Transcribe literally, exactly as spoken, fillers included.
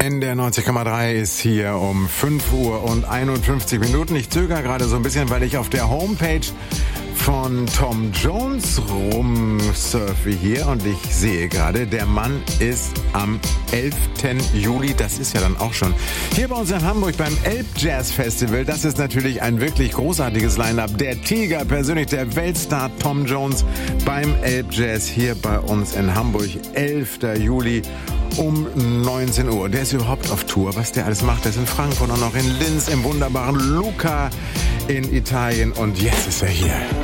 N D R neunzig Komma drei ist hier um fünf Uhr und einundfünfzig Minuten. Ich zögere gerade so ein bisschen, weil ich auf der Homepage von Tom Jones rumsurfe hier und ich sehe gerade, der Mann ist am elften Juli, das ist ja dann auch schon, hier bei uns in Hamburg beim Elbjazz-Festival. Das ist natürlich ein wirklich großartiges Line-Up. Der Tiger, persönlich der Weltstar Tom Jones beim Elbjazz hier bei uns in Hamburg, elften Juli um neunzehn Uhr. Der ist überhaupt auf Tour. Was der alles macht, der ist in Frankfurt und auch noch in Linz, im wunderbaren Lucca in Italien und jetzt ist er hier.